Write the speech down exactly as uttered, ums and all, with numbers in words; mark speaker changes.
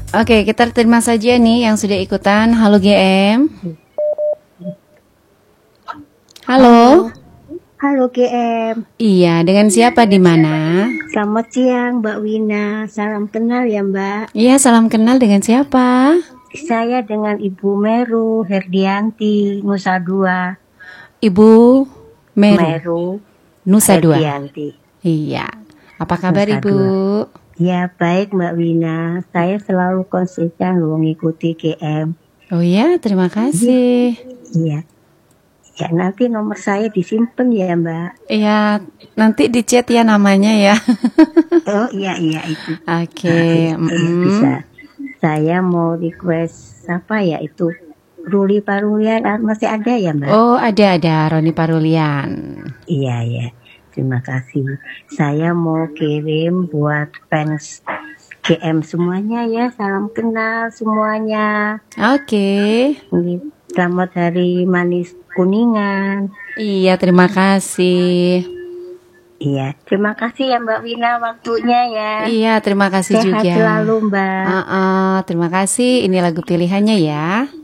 Speaker 1: Oke, kita terima saja nih yang sudah ikutan. Halo G M. Halo.
Speaker 2: Halo G M.
Speaker 1: Iya, dengan siapa di mana?
Speaker 2: Selamat siang Mbak Wina. Salam kenal ya Mbak.
Speaker 1: Iya, salam kenal, dengan siapa?
Speaker 2: Saya dengan Ibu Meru Herdianti Nusa Dua.
Speaker 1: Ibu Meru,
Speaker 2: Meru
Speaker 1: Nusa Dua.
Speaker 2: Herdianti.
Speaker 1: Iya. Apa kabar
Speaker 2: Nusa
Speaker 1: Ibu?
Speaker 2: Dua. Ya baik Mbak Wina. Saya selalu konsisten mengikuti G M.
Speaker 1: Oh ya, terima kasih.
Speaker 2: Iya. Ya nanti nomor saya disimpan ya Mbak.
Speaker 1: Iya, nanti di chat ya namanya ya.
Speaker 2: Oh iya iya itu.
Speaker 1: Oke.
Speaker 2: Nah, mm. Bisa. Saya mau request apa ya itu? Ruli Parulian masih ada ya Mbak?
Speaker 1: Oh ada ada Roni Parulian.
Speaker 2: Iya ya. Terima kasih. Saya mau kirim buat fans G M semuanya ya. Salam kenal semuanya.
Speaker 1: Oke.
Speaker 2: Selamat Hari Manis Kuningan.
Speaker 1: Iya, terima kasih.
Speaker 2: Iya, terima kasih ya Mbak Wina waktunya ya.
Speaker 1: Iya, terima kasih
Speaker 2: Sehat
Speaker 1: juga.
Speaker 2: Sehat selalu Mbak.
Speaker 1: Uh -uh, terima kasih. Ini lagu pilihannya ya.